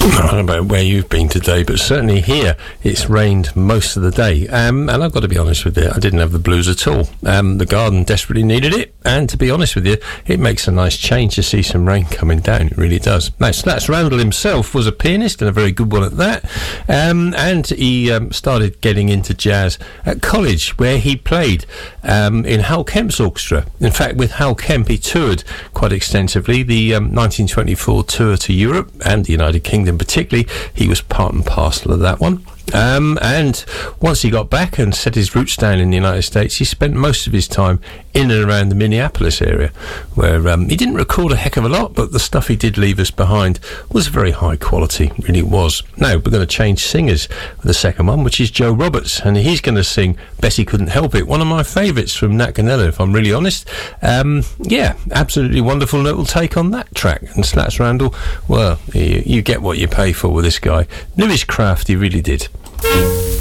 I don't know where you've been today, but certainly here it's rained most of the day. And I've got to be honest with you, I didn't have the blues at all. The garden desperately needed it, and to be honest with you, it makes a nice change to see some rain coming down. It really does. Now, Slats Randall himself was a pianist, and a very good one at that. And he started getting into jazz at college, where he played in Hal Kemp's orchestra. In fact, with Hal Kemp, he toured quite extensively. The 1924 tour to Europe and the United Kingdom particularly, he was part and parcel of that one. And once he got back and set his roots down in the United States, he spent most of his time in and around the Minneapolis area, where he didn't record a heck of a lot, but the stuff he did leave us behind was very high quality, really was. Now, we're going to change singers with the second one, which is Joe Roberts, and he's going to sing Bessie Couldn't Help It, one of my favourites from Nat Ganella, if I'm really honest. Yeah, absolutely wonderful little take on that track. And Slats Randall, well, you get what you pay for with this guy. Knew his craft, he really did.